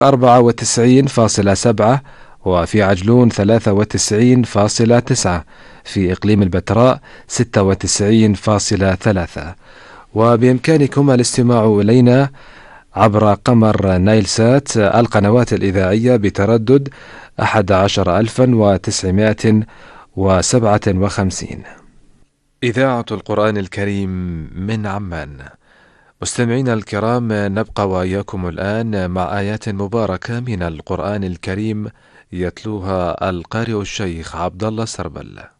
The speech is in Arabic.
94.7، وفي عجلون 93.9، في إقليم البتراء 96.3. وبإمكانكم الاستماع إلينا عبر قمر نايل سات القنوات الإذاعية بتردد 11957. إذاعة القرآن الكريم من عمان. مستمعينا الكرام، نبقى وإياكم الآن مع آيات مباركة من القرآن الكريم يتلوها القارئ الشيخ عبد الله سربل.